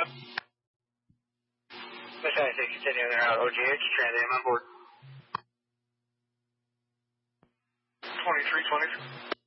Miss 96, continuing out OGH, Transit on board. 2320.